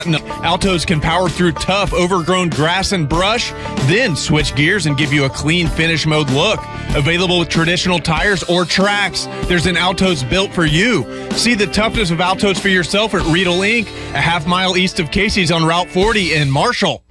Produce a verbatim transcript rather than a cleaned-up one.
Altos can power through tough, overgrown grass and brush, then switch gears and give you a clean finish mode look. Available with traditional tires or tracks, there's an Altos built for you. See the toughness of Altos for yourself at Riedel Incorporated, a half mile east of Casey's on Route forty in Marshall.